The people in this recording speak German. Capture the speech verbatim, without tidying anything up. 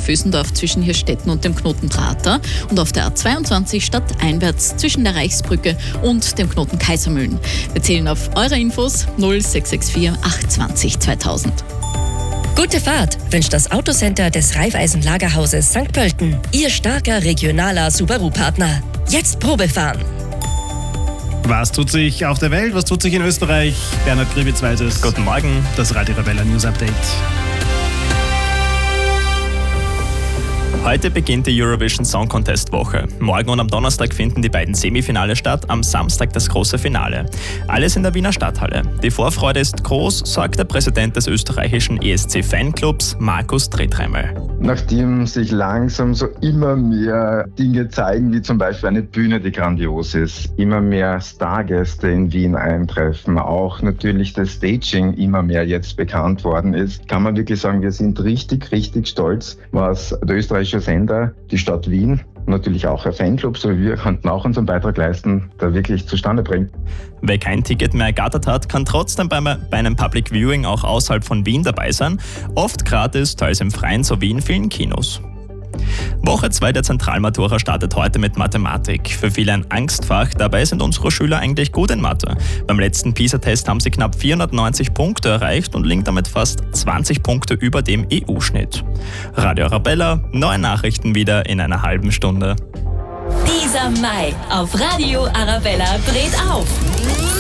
Vösendorf zwischen Hirstetten und dem Knoten Prater und auf der A zweiundzwanzig stadteinwärts zwischen der Reichsbrücke und dem Knoten Kaisermühlen. Wir zählen auf eure Infos null sechs sechs vier acht zwei null zweitausend. Gute Fahrt wünscht das Autocenter des Raiffeisen Lagerhauses Sankt Pölten. Ihr starker regionaler Subaru-Partner. Jetzt Probefahren. Was tut sich auf der Welt? Was tut sich in Österreich? Bernhard Gribitz weiß es. Guten Morgen. Das Radio Arabella News Update. Heute beginnt die Eurovision Song Contest Woche. Morgen und am Donnerstag finden die beiden Semifinale statt, am Samstag das große Finale. Alles in der Wiener Stadthalle. Die Vorfreude ist groß, sagt der Präsident des österreichischen E S C-Fanclubs, Markus Tretremmel. Nachdem sich langsam so immer mehr Dinge zeigen, wie zum Beispiel eine Bühne, die grandios ist, immer mehr Stargäste in Wien eintreffen, auch natürlich das Staging immer mehr jetzt bekannt worden ist, kann man wirklich sagen, wir sind richtig, richtig stolz, was der österreichische Sender, die Stadt Wien, natürlich auch ein Fanclub, so wie wir konnten auch unseren Beitrag leisten, da wirklich zustande bringen. Wer kein Ticket mehr ergattert hat, kann trotzdem bei, bei einem Public Viewing auch außerhalb von Wien dabei sein. Oft gratis, teils im Freien sowie in vielen Kinos. Woche zwei der Zentralmatura startet heute mit Mathematik. Für viele ein Angstfach, dabei sind unsere Schüler eigentlich gut in Mathe. Beim letzten PISA-Test haben sie knapp vierhundertneunzig Punkte erreicht und liegen damit fast zwanzig Punkte über dem E U-Schnitt. Radio Arabella, neue Nachrichten wieder in einer halben Stunde. Dieser Mai auf Radio Arabella dreht auf.